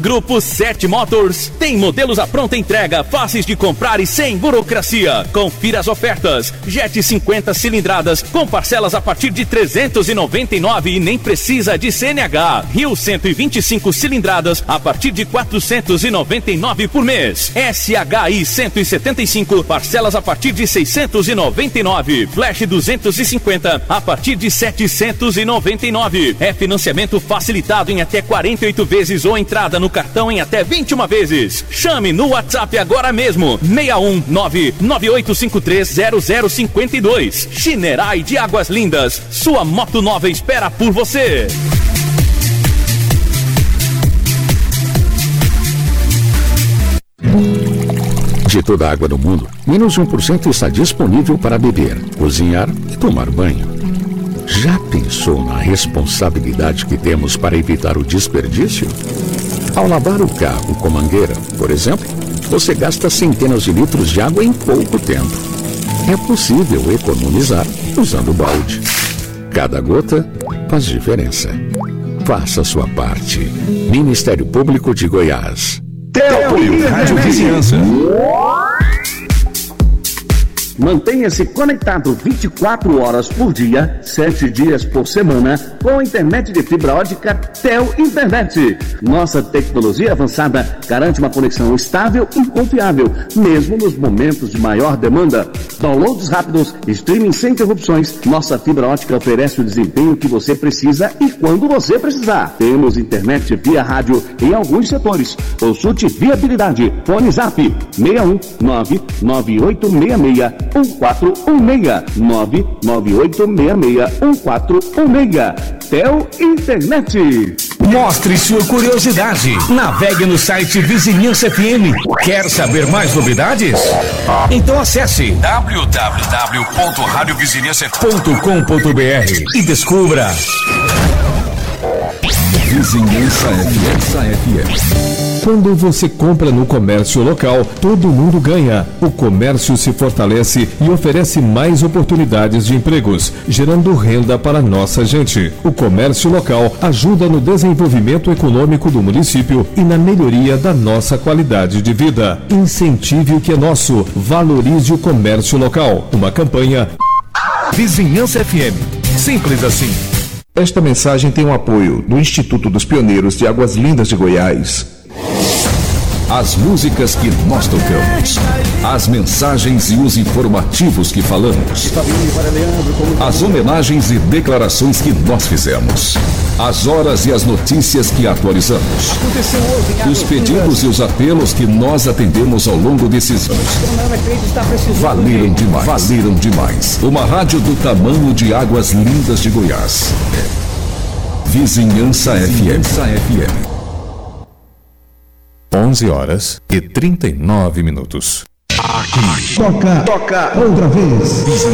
Grupo 7 Motors tem modelos à pronta entrega, fáceis de comprar e sem burocracia. Confira as ofertas. Jet 50 cilindradas com parcelas a partir de 399 e nem precisa de CNH. Rio 125 cilindradas a partir de 499 por mês. SHI 175 parcelas a partir de 699. Flash 250 a partir de 799. É financiamento facilitado em até 48 vezes ou entrada no cartão em até 21 vezes. Chame no WhatsApp agora mesmo. 61998530052. Shinerai de Águas Lindas. Sua moto nova espera por você. De toda a água do mundo, menos 1% está disponível para beber, cozinhar e tomar banho. Já pensou na responsabilidade que temos para evitar o desperdício? Ao lavar o carro com mangueira, por exemplo, você gasta centenas de litros de água em pouco tempo. É possível economizar usando balde. Cada gota faz diferença. Faça a sua parte. Ministério Público de Goiás. Apoio Rádio Vizinhança. Mantenha-se conectado 24 horas por dia, 7 dias por semana, com a internet de fibra ótica Tel Internet. Nossa tecnologia avançada garante uma conexão estável e confiável, mesmo nos momentos de maior demanda. Downloads rápidos, streaming sem interrupções. Nossa fibra ótica oferece o desempenho que você precisa e quando você precisar. Temos internet via rádio em alguns setores. Consulte viabilidade. Fone Zap 61998661416 998661416. Tel Internet. Mostre sua curiosidade. Navegue no site Vizinhança FM. Quer saber mais novidades? Então acesse www.radiovizinhança.com.br e descubra. Vizinhança FM. Quando você compra no comércio local, todo mundo ganha. O comércio se fortalece e oferece mais oportunidades de empregos, gerando renda para nossa gente. O comércio local ajuda no desenvolvimento econômico do município e na melhoria da nossa qualidade de vida. Incentive o que é nosso. Valorize o comércio local. Uma campanha Vizinhança FM. Simples assim. Esta mensagem tem o apoio do Instituto dos Pioneiros de Águas Lindas de Goiás. As músicas que nós tocamos, as mensagens e os informativos que falamos, as homenagens e declarações que nós fizemos, as horas e as notícias que atualizamos, os pedidos e os apelos que nós atendemos ao longo desses anos. Valeram demais. Uma rádio do tamanho de Águas Lindas de Goiás. Vizinhança FM. 11h39. Toca outra vez.